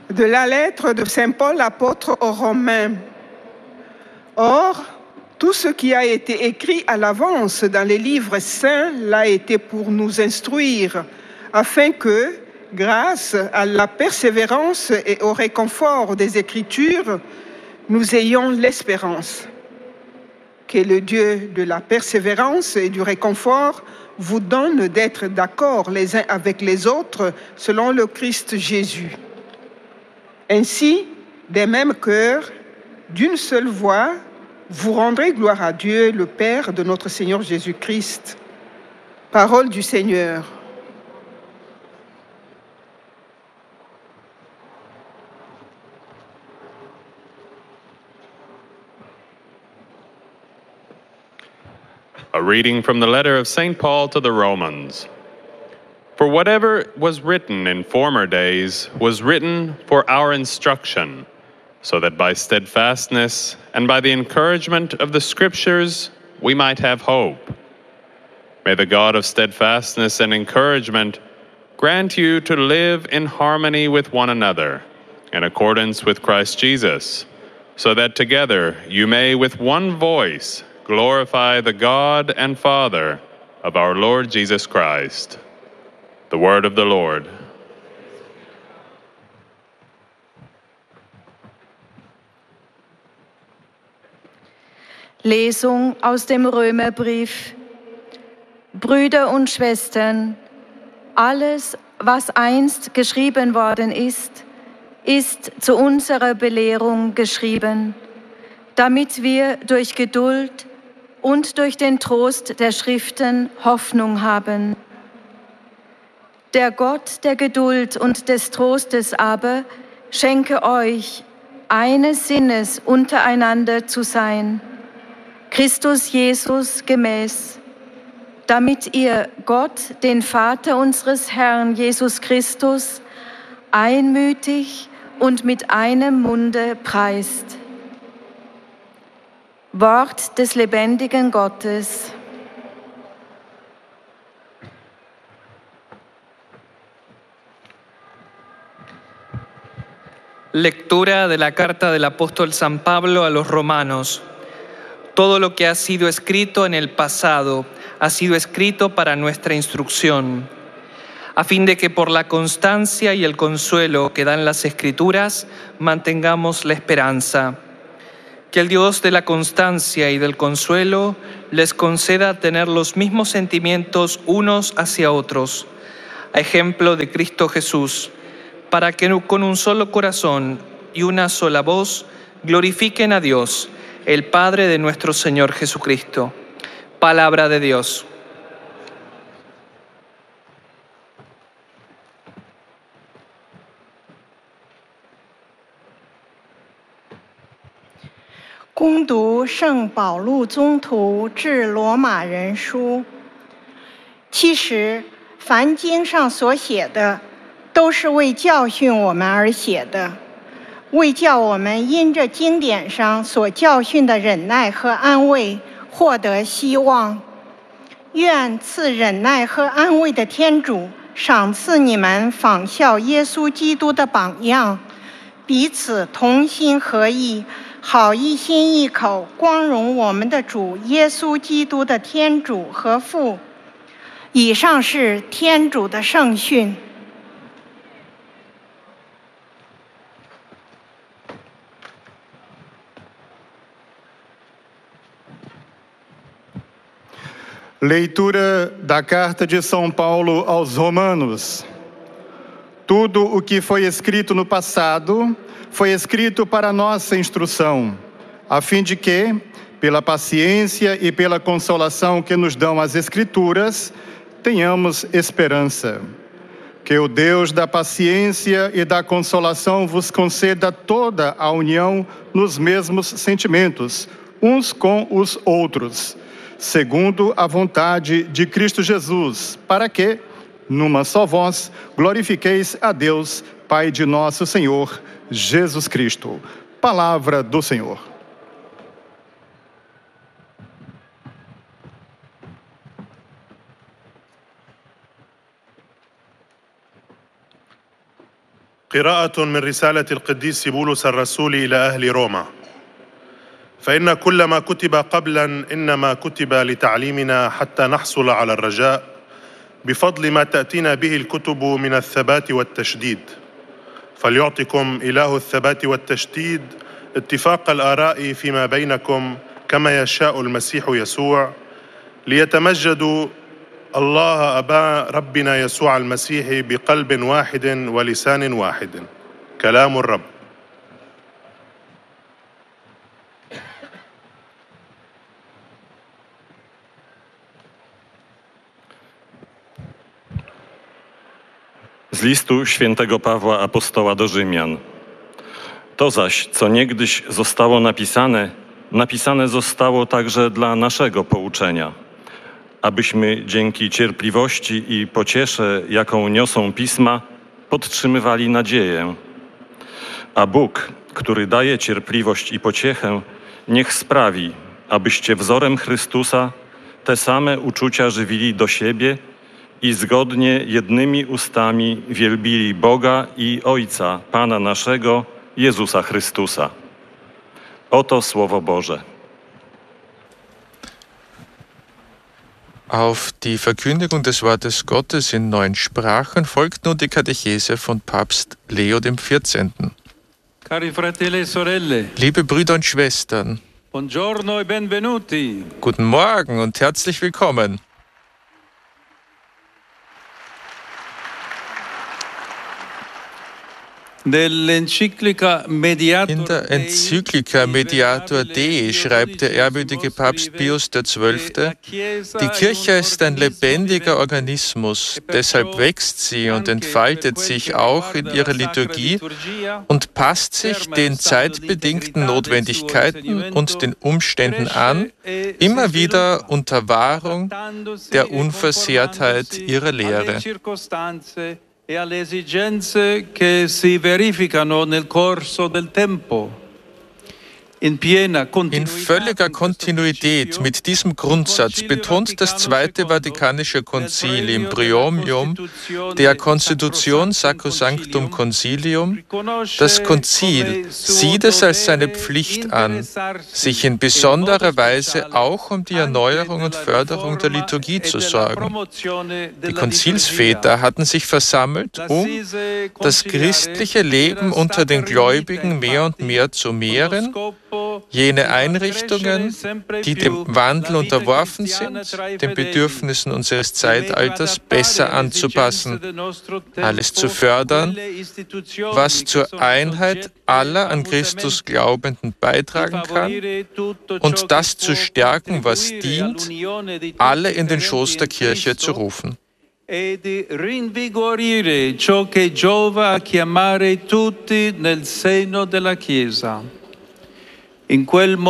De la lettre de Saint Paul apôtre aux Romains. Or, tout ce qui a été écrit à l'avance dans les livres saints l'a été pour nous instruire, afin que, grâce à la persévérance et au réconfort des Écritures, nous ayons l'espérance. Que le Dieu de la persévérance et du réconfort vous donne d'être d'accord les uns avec les autres selon le Christ Jésus. Ainsi, des mêmes cœurs, d'une seule voix, vous rendrez gloire à Dieu, le Père de notre Seigneur Jésus-Christ. Parole du Seigneur. A reading from the letter of St. Paul to the Romans. For whatever was written in former days was written for our instruction, so that by steadfastness and by the encouragement of the Scriptures we might have hope. May the God of steadfastness and encouragement grant you to live in harmony with one another, in accordance with Christ Jesus, so that together you may with one voice glorify the God and Father of our Lord Jesus Christ. The word of the Lord. Lesung aus dem Römerbrief. Brüder und Schwestern, alles, was einst geschrieben worden ist, ist zu unserer Belehrung geschrieben, damit wir durch Geduld und durch den Trost der Schriften Hoffnung haben. Der Gott der Geduld und des Trostes aber schenke euch, eines Sinnes untereinander zu sein, Christus Jesus gemäß, damit ihr Gott, den Vater unseres Herrn Jesus Christus, einmütig und mit einem Munde preist. Wort des lebendigen Gottes. Lectura de la carta del apóstol San Pablo a los romanos. Todo lo que ha sido escrito en el pasado ha sido escrito para nuestra instrucción, a fin de que por la constancia y el consuelo que dan las Escrituras mantengamos la esperanza. Que el Dios de la constancia y del consuelo les conceda tener los mismos sentimientos unos hacia otros, a ejemplo de Cristo Jesús, para que con un solo corazón y una sola voz glorifiquen a Dios, el Padre de nuestro Señor Jesucristo. Palabra de Dios. 恭读圣保禄宗徒致罗马人书。其实，凡经上所写的，都是为教训我们而写的，为叫我们因着经典上所教训的忍耐和安慰，获得希望。愿赐忍耐和安慰的天主，赏赐你们仿效耶稣基督的榜样，彼此同心合意，好一心一口光荣我们的主耶稣基督的天主和父。以上是天主的圣训。 Leitura da carta de São Paulo aos Romanos. Tudo o que foi escrito no passado foi escrito para nossa instrução, a fim de que, pela paciência e pela consolação que nos dão as Escrituras, tenhamos esperança. Que o Deus da paciência e da consolação vos conceda toda a união nos mesmos sentimentos, uns com os outros, segundo a vontade de Cristo Jesus, para que, numa só voz, glorifiqueis a Deus, Pai de nosso Senhor, Jesus Cristo. Palavra do Senhor. قراءة من رسالة القديس بولس الرسول إلى أهل روما. فإن كل ما كتب قبلا إنما كتب لتعليمنا حتى نحصل على الرجاء بفضل ما تأتينا به الكتب من الثبات والتشديد. فليعطكم إله الثبات والتشديد اتفاق الآراء فيما بينكم كما يشاء المسيح يسوع، ليتمجد الله أبا ربنا يسوع المسيح بقلب واحد ولسان واحد. كلام الرب. Z listu świętego Pawła Apostoła do Rzymian. To zaś, co niegdyś zostało napisane zostało także dla naszego pouczenia, abyśmy dzięki cierpliwości i pociesze, jaką niosą pisma, podtrzymywali nadzieję. A Bóg, który daje cierpliwość i pociechę, niech sprawi, abyście wzorem Chrystusa te same uczucia żywili do siebie i zgodnie jednymi ustami wielbili Boga i Ojca, Pana naszego, Jezusa Chrystusa. Oto Słowo Boże. Auf die Verkündigung des Wortes Gottes in 9 Sprachen folgt nun die Katechese von Papst Leo XIV. Cari fratelli e sorelle, Liebe Brüder und Schwestern, buongiorno e benvenuti. guten Morgen und herzlich willkommen. In der Enzyklika Mediator Dei schreibt der ehrwürdige Papst Pius XII., die Kirche ist ein lebendiger Organismus, deshalb wächst sie und entfaltet sich auch in ihrer Liturgie und passt sich den zeitbedingten Notwendigkeiten und den Umständen an, immer wieder unter Wahrung der Unversehrtheit ihrer Lehre. E alle esigenze che si verificano nel corso del tempo. In völliger Kontinuität mit diesem Grundsatz betont das Zweite Vatikanische Konzil im Priorium der Constitution Sacrosanctum Concilium. Das Konzil sieht es als seine Pflicht an, sich in besonderer Weise auch um die Erneuerung und Förderung der Liturgie zu sorgen. Die Konzilsväter hatten sich versammelt, um das christliche Leben unter den Gläubigen mehr und mehr zu mehren, jene Einrichtungen, die dem Wandel unterworfen sind, den Bedürfnissen unseres Zeitalters besser anzupassen, alles zu fördern, was zur Einheit aller an Christus Glaubenden beitragen kann, und das zu stärken, was dient, alle in den Schoß der Kirche zu rufen. E di rinvigorire ciò che giova a chiamare tutti nel seno della Chiesa. In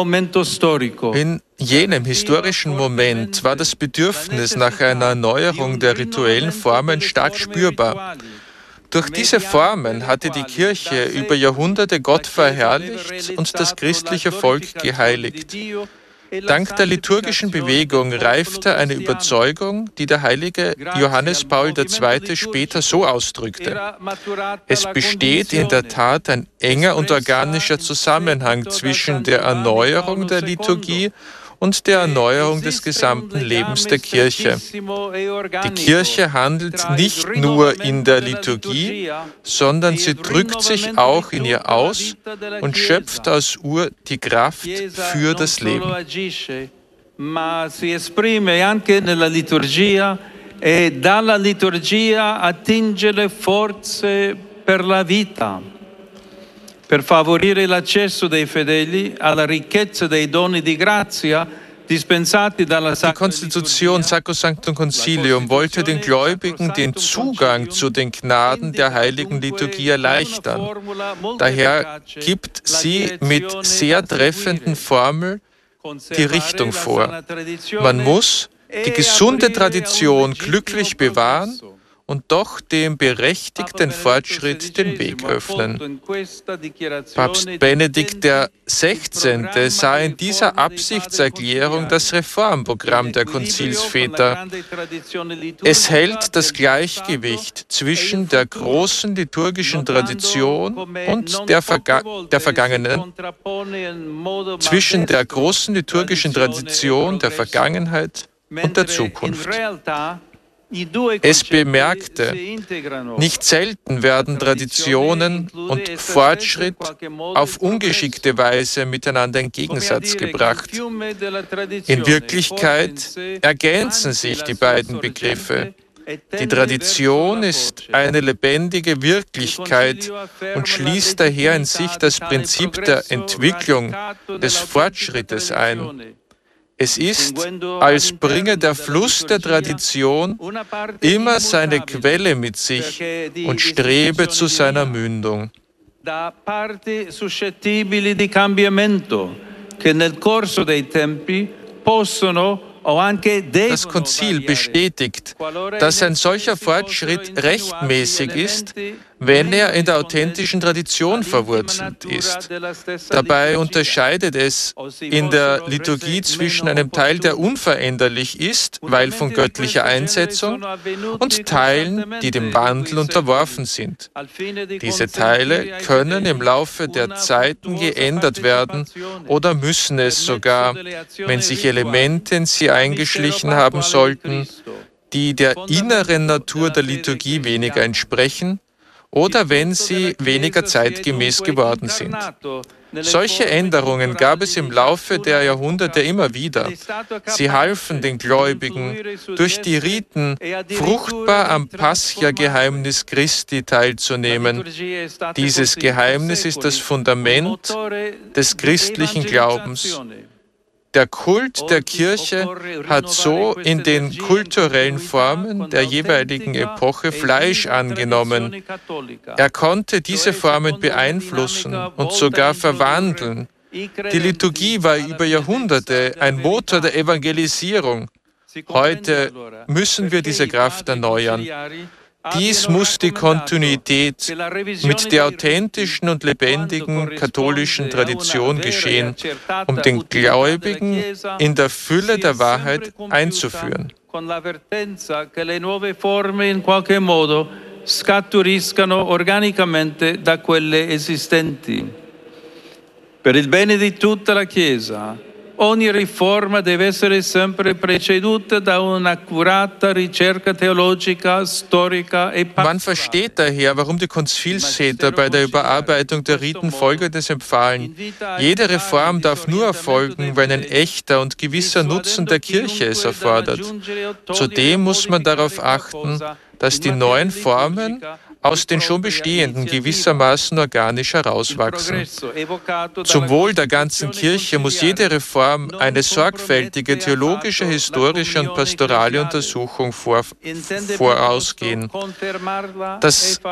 jenem historischen Moment war das Bedürfnis nach einer Erneuerung der rituellen Formen stark spürbar. Durch diese Formen hatte die Kirche über Jahrhunderte Gott verherrlicht und das christliche Volk geheiligt. Dank der liturgischen Bewegung reifte eine Überzeugung, die der heilige Johannes Paul II. Später so ausdrückte: Es besteht in der Tat ein enger und organischer Zusammenhang zwischen der Erneuerung der Liturgie und der Erneuerung des gesamten Lebens der Kirche. Die Kirche handelt nicht nur in der Liturgie, sondern sie drückt sich auch in ihr aus und schöpft aus ihr die Kraft für das Leben. Ma si esprime anche nella liturgia e dalla liturgia attinge le forze per la vita. Per favorire l'accesso dei fedeli alla ricchezza dei doni di grazia dispensati dalla Die Konstitution Sacrosanctum Concilium wollte den Gläubigen den Zugang zu den Gnaden der heiligen Liturgie erleichtern. Daher gibt sie mit sehr treffenden Formeln die Richtung vor. Man muss die gesunde Tradition glücklich bewahren und doch dem berechtigten Fortschritt den Weg öffnen. Papst Benedikt XVI. Sah in dieser Absichtserklärung das Reformprogramm der Konzilsväter. Es hält das Gleichgewicht zwischen der großen liturgischen Tradition und der Vergangenheit und der Zukunft. Es bemerkte, nicht selten werden Traditionen und Fortschritt auf ungeschickte Weise miteinander in Gegensatz gebracht. In Wirklichkeit ergänzen sich die beiden Begriffe. Die Tradition ist eine lebendige Wirklichkeit und schließt daher in sich das Prinzip der Entwicklung, des Fortschrittes ein. Es ist, als bringe der Fluss der Tradition immer seine Quelle mit sich und strebe zu seiner Mündung. Da parti suscettibili di cambiamento, che nel corso dei tempi possono. Das Konzil bestätigt, dass ein solcher Fortschritt rechtmäßig ist, wenn er in der authentischen Tradition verwurzelt ist. Dabei unterscheidet es in der Liturgie zwischen einem Teil, der unveränderlich ist, weil von göttlicher Einsetzung, und Teilen, die dem Wandel unterworfen sind. Diese Teile können im Laufe der Zeiten geändert werden oder müssen es sogar, wenn sich Elemente in sie eingeschlichen haben sollten, die der inneren Natur der Liturgie weniger entsprechen, oder wenn sie weniger zeitgemäß geworden sind. Solche Änderungen gab es im Laufe der Jahrhunderte immer wieder. Sie halfen den Gläubigen, durch die Riten fruchtbar am Pascha-Geheimnis Christi teilzunehmen. Dieses Geheimnis ist das Fundament des christlichen Glaubens. Der Kult der Kirche hat so in den kulturellen Formen der jeweiligen Epoche Fleisch angenommen. Er konnte diese Formen beeinflussen und sogar verwandeln. Die Liturgie war über Jahrhunderte ein Motor der Evangelisierung. Heute müssen wir diese Kraft erneuern. Dies muss die Kontinuität mit der authentischen und lebendigen katholischen Tradition geschehen, um den Gläubigen in der Fülle der Wahrheit einzuführen. Scaturiscano organicamente da quelle esistenti. Per il bene di tutta la Chiesa, ogni riforma deve essere sempre preceduta da un'accurata ricerca teologica, storica e pastorale. Man versteht daher, warum die Konzilsväter bei der Überarbeitung der Riten Folgendes empfahlen: Jede Reform darf nur erfolgen, wenn ein echter und gewisser Nutzen der Kirche es erfordert. Zudem muss man darauf achten, dass die neuen Formen aus den schon bestehenden gewissermaßen organisch herauswachsen. Zum Wohl der ganzen Kirche muss jede Reform eine sorgfältige theologische, historische und pastorale Untersuchung vorausgehen. Das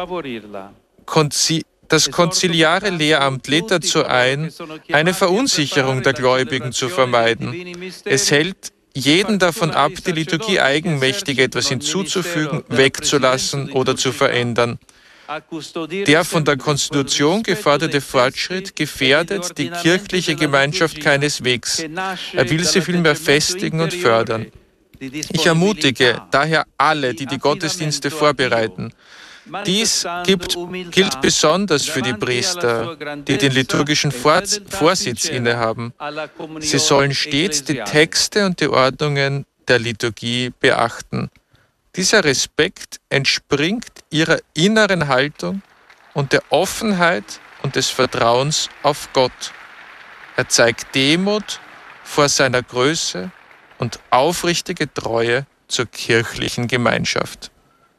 konziliare Lehramt lädt dazu ein, eine Verunsicherung der Gläubigen zu vermeiden. Es hält jeden davon ab, die Liturgie eigenmächtig etwas hinzuzufügen, wegzulassen oder zu verändern. Der von der Konstitution geforderte Fortschritt gefährdet die kirchliche Gemeinschaft keineswegs. Er will sie vielmehr festigen und fördern. Ich ermutige daher alle, die die Gottesdienste vorbereiten. Dies gilt besonders für die Priester, die den liturgischen Vorsitz innehaben. Sie sollen stets die Texte und die Ordnungen der Liturgie beachten. Dieser Respekt entspringt ihrer inneren Haltung und der Offenheit und des Vertrauens auf Gott. Er zeigt Demut vor seiner Größe und aufrichtige Treue zur kirchlichen Gemeinschaft.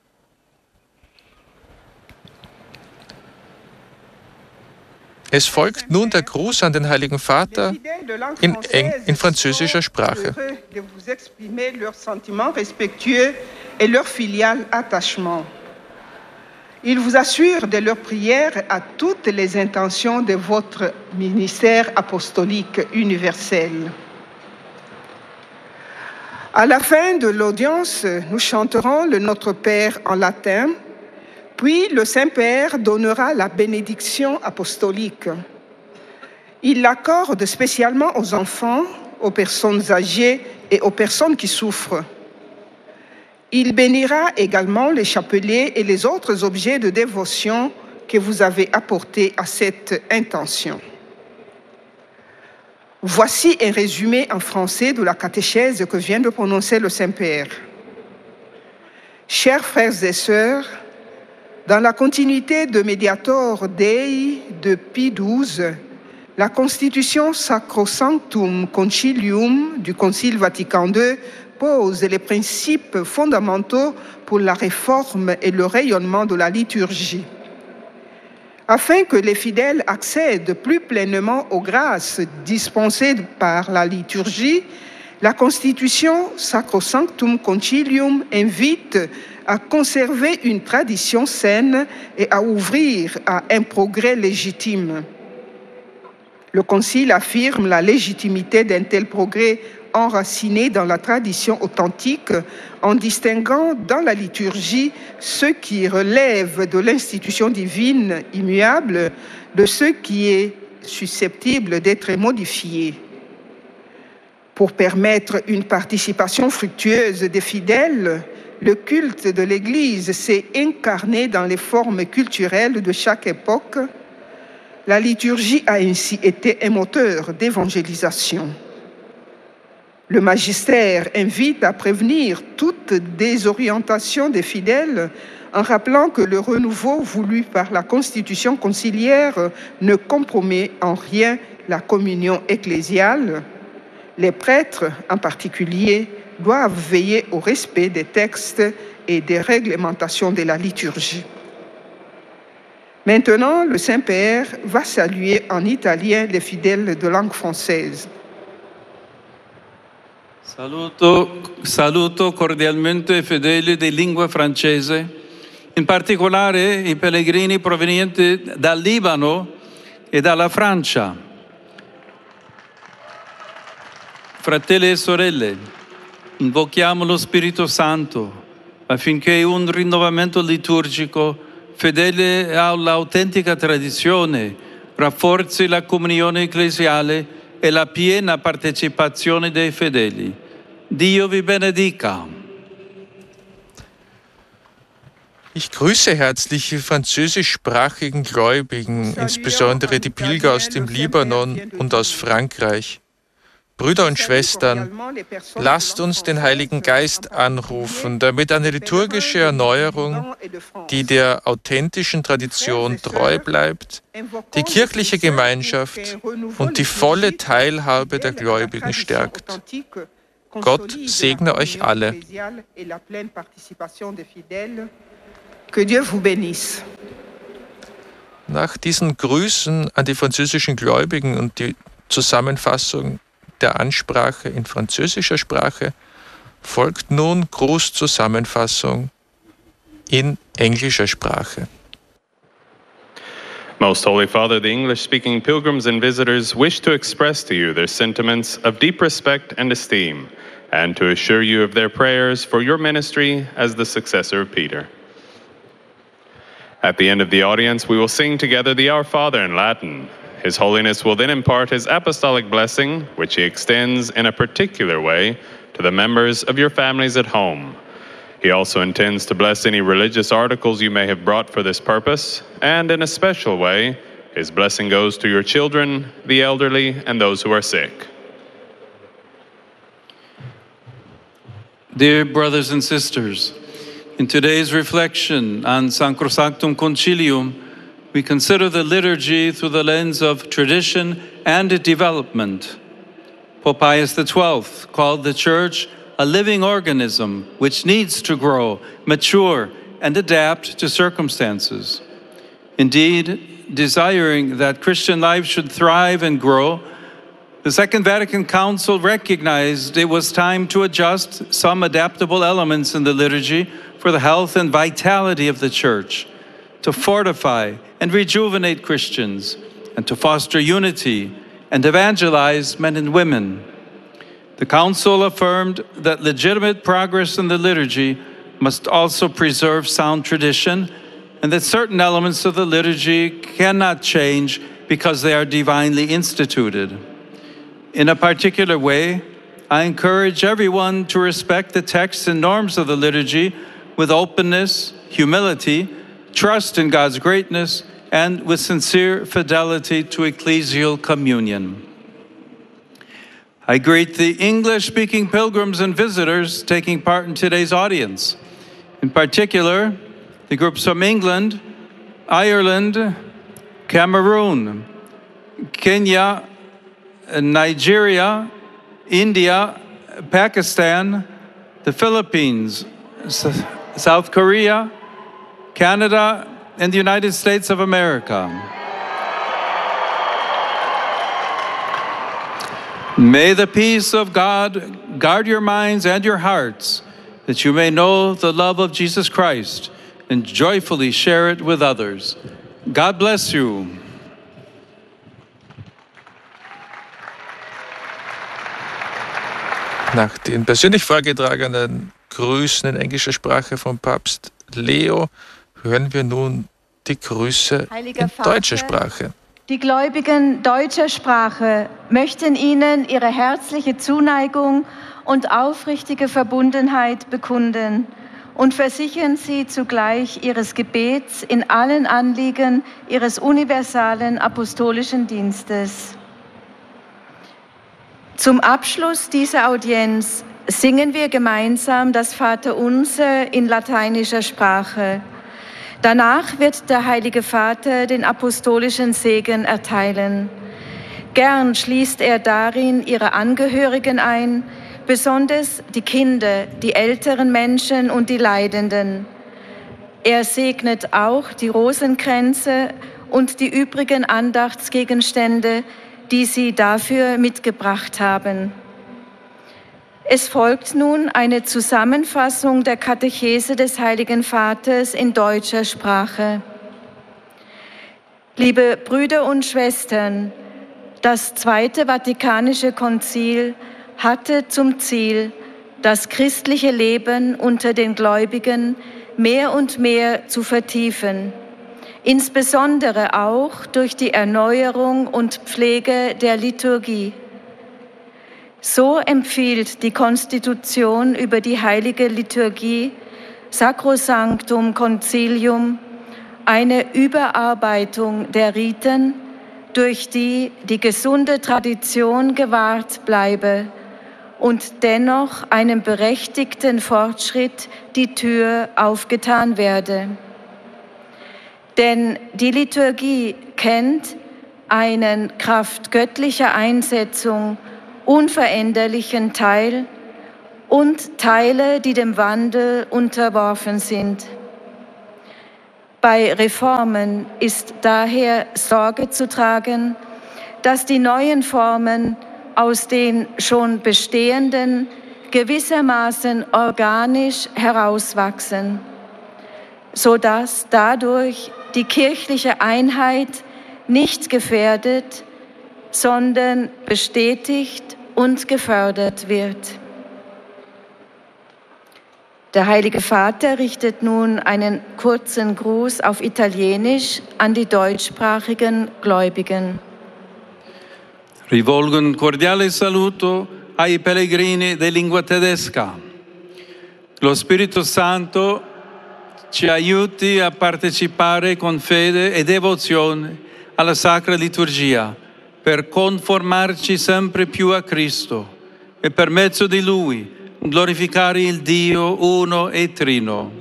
Es folgt nun der Gruß an den Heiligen Vater in französischer Sprache. Il vous assure de leur prière à toutes les intentions de votre ministère apostolique universel. À la fin de l'audience, nous chanterons le Notre Père en latin, puis le Saint-Père donnera la bénédiction apostolique. Il l'accorde spécialement aux enfants, aux personnes âgées et aux personnes qui souffrent. Il bénira également les chapelets et les autres objets de dévotion que vous avez apportés à cette intention. Voici un résumé en français de la catéchèse que vient de prononcer le Saint-Père. Chers frères et sœurs, dans la continuité de Mediator Dei de Pie XII, la Constitution Sacrosanctum Concilium du Concile Vatican II pose les principes fondamentaux pour la réforme et le rayonnement de la liturgie. Afin que les fidèles accèdent plus pleinement aux grâces dispensées par la liturgie, la Constitution Sacrosanctum Concilium invite à conserver une tradition saine et à ouvrir à un progrès légitime. Le Concile affirme la légitimité d'un tel progrès enraciné dans la tradition authentique en distinguant dans la liturgie ce qui relève de l'institution divine immuable de ce qui est susceptible d'être modifié. Pour permettre une participation fructueuse des fidèles, le culte de l'Église s'est incarné dans les formes culturelles de chaque époque. La liturgie a ainsi été un moteur d'évangélisation. Le magistère invite à prévenir toute désorientation des fidèles en rappelant que le renouveau voulu par la Constitution conciliaire ne compromet en rien la communion ecclésiale. Les prêtres, en particulier, doivent veiller au respect des textes et des réglementations de la liturgie. Maintenant, le Saint-Père va saluer en italien les fidèles de langue française. Saluto cordialmente i fedeli di lingua francese, in particolare i pellegrini provenienti dal Libano e dalla Francia. Fratelli e sorelle, invochiamo lo Spirito Santo affinché un rinnovamento liturgico fedele all'autentica tradizione rafforzi la comunione ecclesiale e la piena partecipazione dei fedeli. Dio vi benedica. Ich grüße herzlich die französischsprachigen Gläubigen, insbesondere die Pilger aus dem Libanon und aus Frankreich. Brüder und Schwestern, lasst uns den Heiligen Geist anrufen, damit eine liturgische Erneuerung, die der authentischen Tradition treu bleibt, die kirchliche Gemeinschaft und die volle Teilhabe der Gläubigen stärkt. Gott segne euch alle. Nach diesen Grüßen an die französischen Gläubigen und die Zusammenfassung der Ansprache in französischer Sprache folgt nun Grußzusammenfassung in englischer Sprache. Most Holy Father, the English-speaking pilgrims and visitors wish to express to you their sentiments of deep respect and esteem, and to assure you of their prayers for your ministry as the successor of Peter. At the end of the audience, we will sing together the Our Father in Latin. His Holiness will then impart his apostolic blessing, which he extends in a particular way to the members of your families at home. He also intends to bless any religious articles you may have brought for this purpose, and in a special way, his blessing goes to your children, the elderly, and those who are sick. Dear brothers and sisters, in today's reflection on Sacrosanctum Concilium, we consider the liturgy through the lens of tradition and development. Pope Pius XII called the Church a living organism which needs to grow, mature, and adapt to circumstances. Indeed, desiring that Christian life should thrive and grow, the Second Vatican Council recognized it was time to adjust some adaptable elements in the liturgy for the health and vitality of the Church, to fortify and rejuvenate Christians, and to foster unity and evangelize men and women. The Council affirmed that legitimate progress in the liturgy must also preserve sound tradition, and that certain elements of the liturgy cannot change because they are divinely instituted. In a particular way, I encourage everyone to respect the texts and norms of the liturgy with openness, humility, trust in God's greatness, and with sincere fidelity to ecclesial communion. I greet the English-speaking pilgrims and visitors taking part in today's audience. In particular, the groups from England, Ireland, Cameroon, Kenya, Nigeria, India, Pakistan, the Philippines, South Korea, Canada, and the United States of America. May the peace of God guard your minds and your hearts, that you may know the love of Jesus Christ and joyfully share it with others. God bless you. Nach den persönlich vorgetragenen Grüßen in englischer Sprache von Papst Leo hören wir nun die Grüße in deutscher Sprache. Die Gläubigen deutscher Sprache möchten Ihnen ihre herzliche Zuneigung und aufrichtige Verbundenheit bekunden und versichern Sie zugleich Ihres Gebets in allen Anliegen Ihres universalen apostolischen Dienstes. Zum Abschluss dieser Audienz singen wir gemeinsam das Vaterunser in lateinischer Sprache. Danach wird der Heilige Vater den apostolischen Segen erteilen. Gern schließt er darin ihre Angehörigen ein, besonders die Kinder, die älteren Menschen und die Leidenden. Er segnet auch die Rosenkränze und die übrigen Andachtsgegenstände, die sie dafür mitgebracht haben. Es folgt nun eine Zusammenfassung der Katechese des Heiligen Vaters in deutscher Sprache. Liebe Brüder und Schwestern, das Zweite Vatikanische Konzil hatte zum Ziel, das christliche Leben unter den Gläubigen mehr und mehr zu vertiefen, insbesondere auch durch die Erneuerung und Pflege der Liturgie. So empfiehlt die Konstitution über die heilige Liturgie Sacrosanctum Concilium eine Überarbeitung der Riten, durch die die gesunde Tradition gewahrt bleibe und dennoch einem berechtigten Fortschritt die Tür aufgetan werde. Denn die Liturgie kennt einen Kraft göttlicher Einsetzung unveränderlichen Teil und Teile, die dem Wandel unterworfen sind. Bei Reformen ist daher Sorge zu tragen, dass die neuen Formen aus den schon bestehenden gewissermaßen organisch herauswachsen, sodass dadurch die kirchliche Einheit nicht gefährdet, sondern bestätigt und gefördert wird. Der Heilige Vater richtet nun einen kurzen Gruß auf Italienisch an die deutschsprachigen Gläubigen. Rivolgo un cordiale saluto ai pellegrini di lingua tedesca. Lo Spirito Santo ci aiuti a partecipare con fede e devozione alla Sacra Liturgia, per conformarci sempre più a Cristo e per mezzo di Lui glorificare il Dio uno e trino.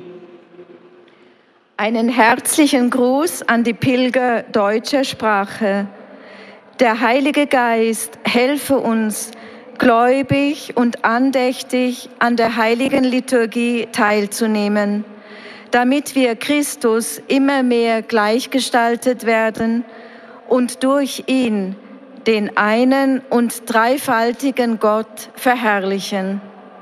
Einen herzlichen Gruß an die Pilger deutscher Sprache. Der Heilige Geist helfe uns, gläubig und andächtig an der heiligen Liturgie teilzunehmen, damit wir Christus immer mehr gleichgestaltet werden und durch ihn den einen und dreifaltigen Gott verherrlichen.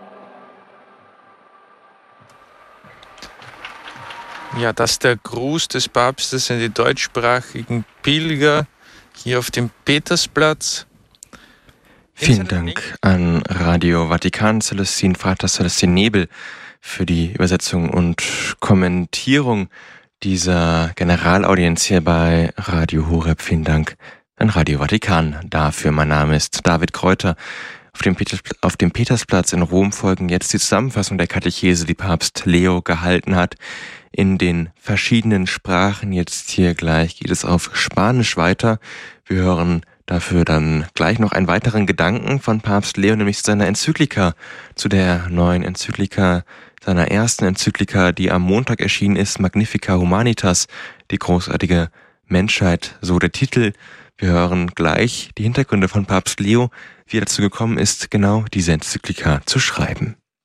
Ja, das ist der Gruß des Papstes an die deutschsprachigen Pilger hier auf dem Petersplatz. Vielen Dank an Radio Vatikan, Vater Celestin Nebel, für die Übersetzung und Kommentierung dieser Generalaudienz hier bei Radio Horeb. Vielen Dank an Radio Vatikan dafür. Mein Name ist David Kräuter. Auf dem Petersplatz in Rom folgen jetzt die Zusammenfassung der Katechese, die Papst Leo gehalten hat, in den verschiedenen Sprachen. Jetzt hier gleich geht es auf Spanisch weiter. Wir hören dafür dann gleich noch einen weiteren Gedanken von Papst Leo, nämlich zu seiner Enzyklika, zu der neuen Enzyklika, seiner ersten Enzyklika, die am Montag erschienen ist, Magnifica Humanitas, die großartige Menschheit, so der Titel. Wir hören gleich die Hintergründe von Papst Leo, wie er dazu gekommen ist, genau diese Enzyklika zu schreiben.